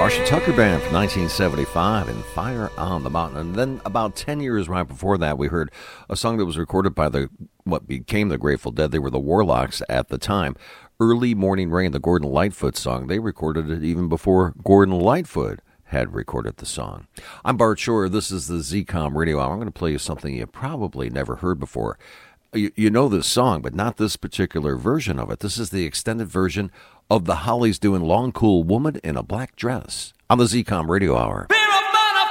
Marshall Tucker Band from 1975 and Fire on the Mountain. And then about 10 years right before that, we heard a song that was recorded by what became the Grateful Dead. They were the Warlocks at the time. Early Morning Rain, the Gordon Lightfoot song. They recorded it even before Gordon Lightfoot had recorded the song. I'm Bart Shore. This is the ZCOM Radio Hour. I'm going to play you something you probably never heard before. You know this song, but not this particular version of it. This is the extended version of the Hollies doing Long Cool Woman in a Black Dress on the ZCOM Radio Hour.